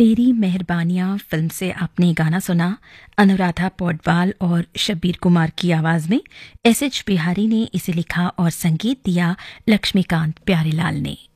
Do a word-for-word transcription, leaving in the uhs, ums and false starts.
तेरी मेहरबानियाँ फिल्म से आपने गाना सुना। अनुराधा पौडवाल और शब्बीर कुमार की आवाज में एस एच बिहारी ने इसे लिखा और संगीत दिया लक्ष्मीकांत प्यारेलाल ने।